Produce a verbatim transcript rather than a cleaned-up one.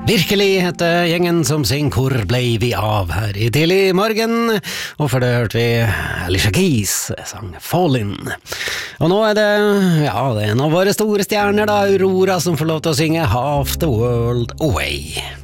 Virkelig heter gjengen som synger Hvor ble vi av her i tidlig morgen, og for det hørte vi Alicia Keys sang Fallin'. Og nå er det, ja, det er en av våre store stjerner da, Aurora, som får lov til å synge Half the World Away.